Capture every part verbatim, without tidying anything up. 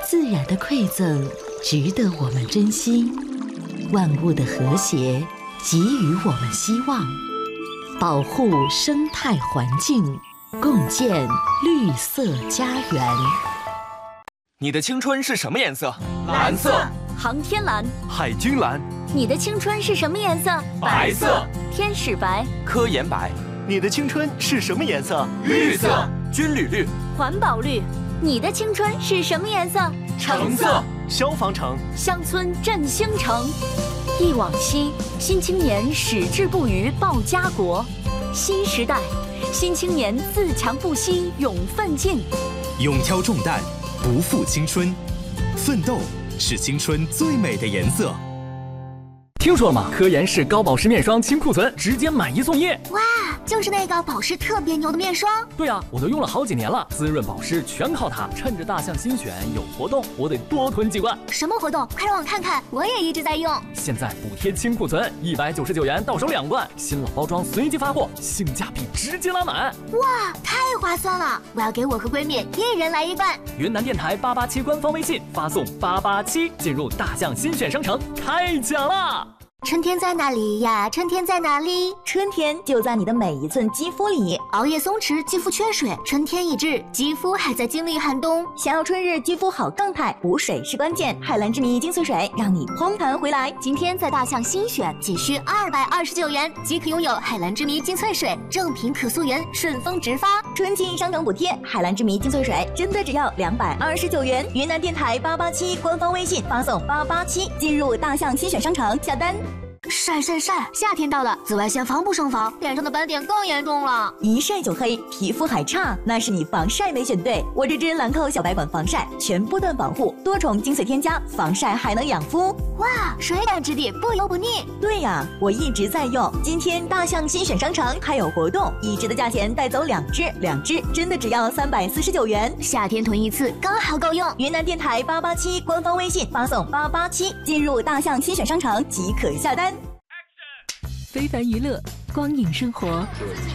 自然的馈赠值得我们珍惜，万物的和谐给予我们希望，保护生态环境，共建绿色家园。 你的青春是什么颜色？ 蓝色。 航天蓝。 海军蓝。 你的青春是什么颜色？ 白色。 天使白。 科研白。 你的青春是什么颜色？ 绿色。 军旅绿。 环保绿。你的青春是什么颜色？ 橙色。 消防橙。 乡村振兴城。忆往昔，新青年矢志不渝报家国。新时代，新青年自强不息勇奋进。 勇挑重担，不负青春。奋斗是青春最美的颜色。 听说了吗？科颜氏高保湿面霜清库存，直接买一送一。 哇，就是那个保湿特别牛的面霜。 对啊，我都用了好几年了，滋润保湿全靠它。趁着大象新选有活动，我得多囤几罐。 什么活动？快让我看看，我也一直在用。 现在补贴清库存，一百九十九元到手两罐，新老包装随机发货，性价比直接拉满。 哇，太划算了！我要给我和闺蜜一人来一罐。 云南电台八八七官方微信发送八八七，进入大象新选商城开奖啦！ 春天在哪里呀？春天在哪里？ 春天就在你的每一寸肌肤里。 熬夜松弛，肌肤缺水，春天已至，肌肤还在经历寒冬。 想要春日肌肤好状态，补水是关键。海蓝之谜精粹水让你嘭弹回来。 今天在大象新选，仅需二百二十九元即可拥有海蓝之谜精粹水，正品可溯源，顺丰直发。 春季商城补贴，海蓝之谜精粹水真的只要两百二十九元。云南电台八八七官方微信发送八八七，进入大象新选商城下单。 晒晒晒！夏天到了，紫外线防不胜防，脸上的斑点更严重了。 一晒就黑，皮肤还差，那是你防晒没选对。我这支兰蔻小白管防晒，全波段保护，多重精粹添加，防晒还能养肤。 哇，水感质地，不油不腻。 对呀，我一直在用。今天大象新选商城还有活动，一支的价钱带走两支，两支真的只要三百四十九元。 夏天囤一次刚好够用。 云南电台八八七官方微信发送八八七，进入大象新选商城即可下单。 非凡娱乐，光影生活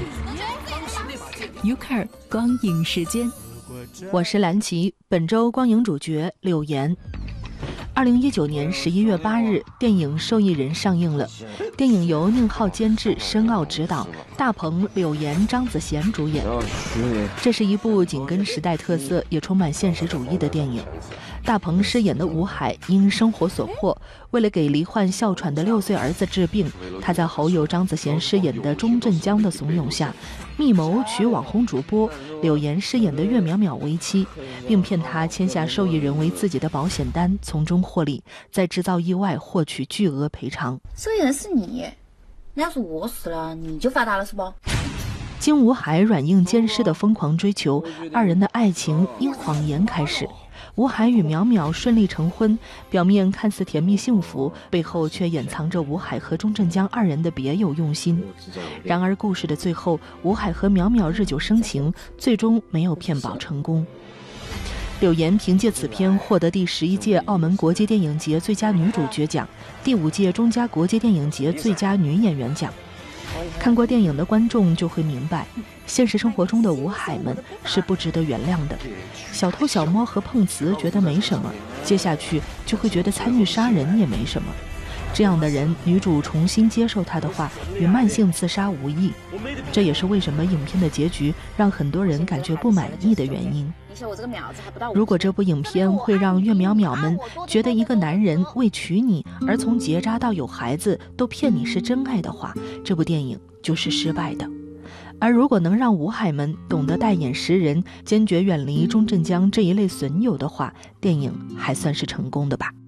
，Ucar 光影时间。 我是蓝琪，本周光影主角柳岩。二零一九年十一月八日，电影《受益人》上映了。电影由宁浩监制，申奥执导，大鹏、柳岩、张子贤主演。这是一部紧跟时代特色，也充满现实主义的电影。大鹏饰演的吴海因生活所迫，为了给罹患哮喘的六岁儿子治病，他在好友张子贤饰演的钟镇江的怂恿下，密谋娶网红主播柳岩饰演的岳淼淼为妻，并骗他签下受益人为自己的保险单，从中获利，再制造意外获取巨额赔偿。 受益人是你，那要是我死了，你就发达了是不？ 经吴海软硬兼施的疯狂追求，二人的爱情因谎言开始。吴海与淼淼顺利成婚，表面看似甜蜜幸福，背后却掩藏着吴海和钟镇江二人的别有用心。然而故事的最后，吴海和淼淼日久生情，最终没有骗保成功。柳岩凭借此片获得第十一届澳门国际电影节最佳女主角奖，第五届中加国际电影节最佳女演员奖。看过电影的观众就会明白，现实生活中的吴海们是不值得原谅的。小偷小摸和碰瓷觉得没什么，接下去就会觉得参与杀人也没什么。这样的人，女主重新接受他的话，与慢性自杀无异。这也是为什么影片的结局让很多人感觉不满意的原因。如果这部影片会让岳淼淼们觉得一个男人为娶你而从结扎到有孩子都骗你是真爱的话，这部电影就是失败的。而如果能让吴海们懂得带眼识人，坚决远离钟镇江这一类损友的话，电影还算是成功的吧。